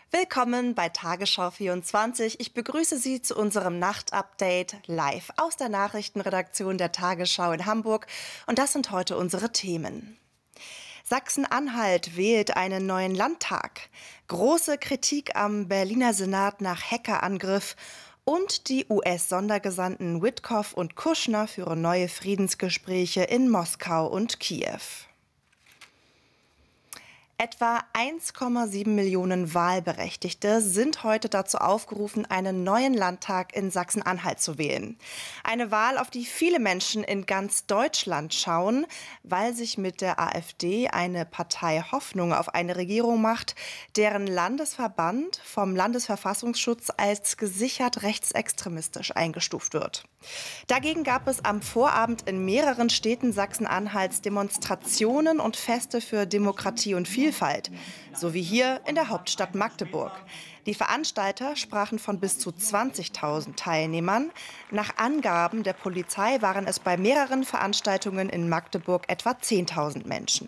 Willkommen bei Tagesschau 24. Ich begrüße Sie zu unserem Nachtupdate live aus der Nachrichtenredaktion der Tagesschau in Hamburg. Und das sind heute unsere Themen. Sachsen-Anhalt wählt einen neuen Landtag. Große Kritik am Berliner Senat nach Hackerangriff. Und die US-Sondergesandten Witkoff und Kushner führen neue Friedensgespräche in Moskau und Kiew. Etwa 1,7 Millionen Wahlberechtigte sind heute dazu aufgerufen, einen neuen Landtag in Sachsen-Anhalt zu wählen. Eine Wahl, auf die viele Menschen in ganz Deutschland schauen, weil sich mit der AfD eine Partei Hoffnung auf eine Regierung macht, deren Landesverband vom Landesverfassungsschutz als gesichert rechtsextremistisch eingestuft wird. Dagegen gab es am Vorabend in mehreren Städten Sachsen-Anhalts Demonstrationen und Feste für Demokratie und Vielfalt, so wie hier in der Hauptstadt Magdeburg. Die Veranstalter sprachen von bis zu 20.000 Teilnehmern. Nach Angaben der Polizei waren es bei mehreren Veranstaltungen in Magdeburg etwa 10.000 Menschen.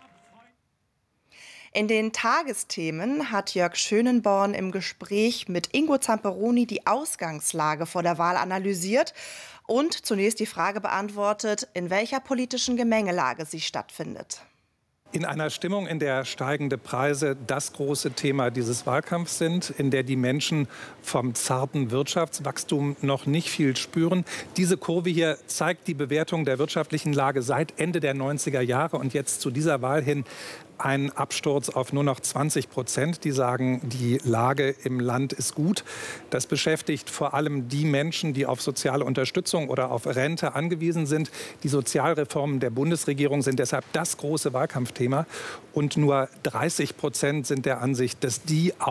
In den Tagesthemen hat Jörg Schönenborn im Gespräch mit Ingo Zamperoni die Ausgangslage vor der Wahl analysiert und zunächst die Frage beantwortet, in welcher politischen Gemengelage sie stattfindet. In einer Stimmung, in der steigende Preise das große Thema dieses Wahlkampfs sind, in der die Menschen vom zarten Wirtschaftswachstum noch nicht viel spüren. Diese Kurve hier zeigt die Bewertung der wirtschaftlichen Lage seit Ende der 90er Jahre und jetzt zu dieser Wahl hin ein Absturz auf nur noch 20%. Die sagen, die Lage im Land ist gut. Das beschäftigt vor allem die Menschen, die auf soziale Unterstützung oder auf Rente angewiesen sind. Die Sozialreformen der Bundesregierung sind deshalb das große Wahlkampfthema. Und nur 30% sind der Ansicht, dass die